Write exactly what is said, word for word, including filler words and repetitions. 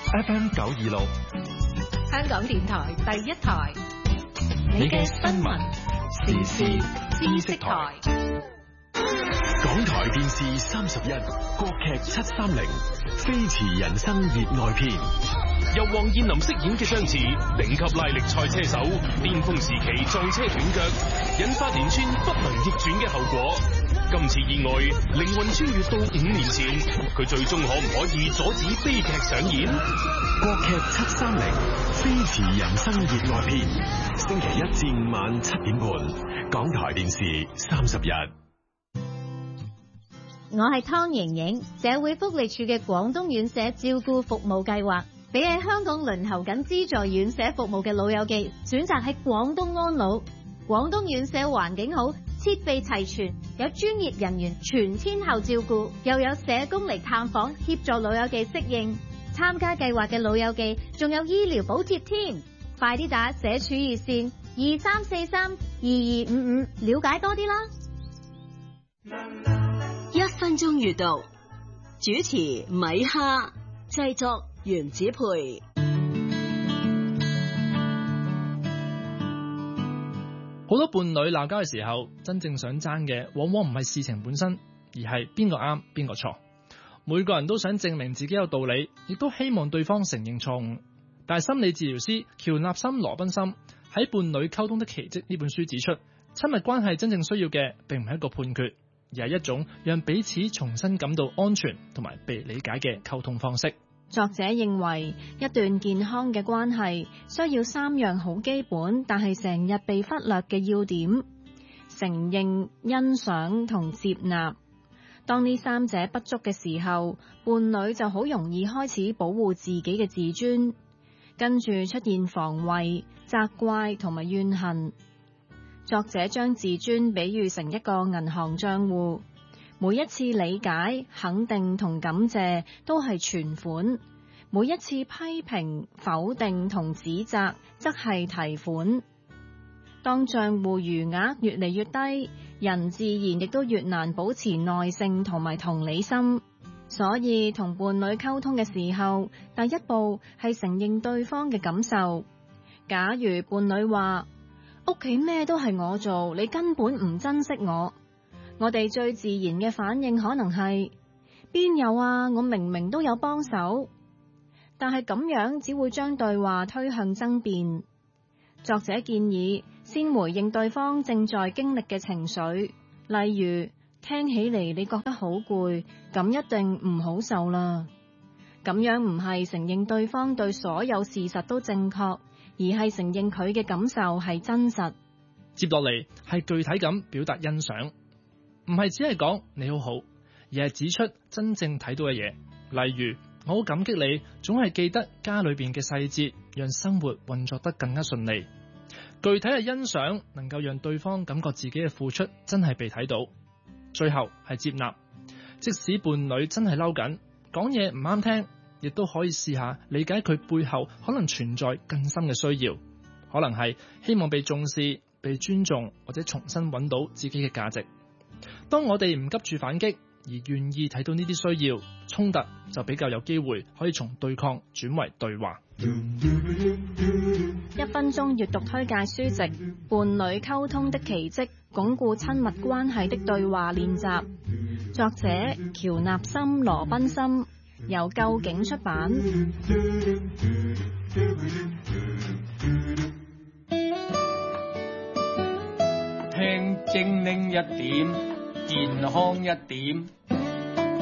F M 九二六， 香港電台第一台， 你嘅新聞時事知識台。港台電視三十一，國劇七三零，飛馳人生熱愛篇。 由黃燕琳飾演嘅張弛，頂級拉力賽車手，巔峰時期撞車斷腳，引發連串不能逆轉嘅後果。今次意外，靈魂穿越到五年前，佢最終可唔可以阻止悲劇上演？ 國劇七三零，飛馳人生熱愛篇，星期一至五晚七點半，港台電視三十一。 我係湯瑩瑩，社會福利署嘅廣東院舍照顧服務計劃，俾喺香港輪候緊資助院舍服務嘅老友記選擇喺廣東安老。廣東院舍環境好，設備齊全，有專業人員全天候照顧，又有社工嚟探訪協助老友記適應。參加計劃嘅老友記仲有醫療補貼添，快啲打社署熱線二三四三二二五五了解多啲啦。 一分鐘閱讀，主持米哈，製作袁子培。 好多伴侶鬧交嘅時候，真正想爭嘅往往唔係事情本身，而係邊個啱邊個錯。每個人都想證明自己有道理，亦都希望對方承認錯誤。但係心理治療師喬納森羅賓森喺《伴侶溝通的奇蹟》呢本書指出，親密關係真正需要嘅並唔係一個判決，而係一種讓彼此重新感到安全同埋被理解嘅溝通方式。 作者認為，一段健康嘅關係需要三樣好基本，但係成日被忽略嘅要點：承認、欣賞同接納。當呢三者不足嘅時候，伴侶就好容易開始保護自己嘅自尊，跟住出現防衛、責怪同埋怨恨。作者將自尊比喻成一個銀行賬戶，每一次理解、肯定同感謝都係存款，每一次批評、否定同指責則係提款。當賬戶餘額越嚟越低，人自然亦都越難保持耐性同埋同理心。所以同伴侶溝通嘅時候，第一步係承認對方嘅感受。假如伴侶話，屋企咩都係我做，你根本唔珍惜我。我哋最自然嘅反應可能係，邊有啊？我明明都有幫手。但係咁樣只會將對話推向爭辯。作者建議先回應對方正在經歷嘅情緒，例如聽起嚟你覺得好攰，咁一定唔好受啦。咁樣唔係承認對方對所有事實都正確，而係承認佢嘅感受係真實。 接落嚟係具體咁表達欣賞，唔係只係講你好好，而係指出真正睇到嘅嘢。例如，我好感激你總係記得家裏邊嘅細節，讓生活運作得更加順利。具體嘅欣賞能夠讓對方感覺自己嘅付出真係被睇到。最後係接納，即使伴侶真係嬲緊，講嘢唔啱聽，亦都可以試下理解佢背後可能存在更深嘅需要，可能係希望被重視、被尊重，或者重新揾到自己嘅價值。當我哋唔急住反擊，而願意睇到呢啲需要，衝突就比較有機會可以從對抗轉為對話。 一分鐘閱讀推介書籍《伴侶溝通的奇蹟》，鞏固親密關係的對話練習，作者喬納森羅賓森，由究竟出版。 聽精靈一點，健康一點。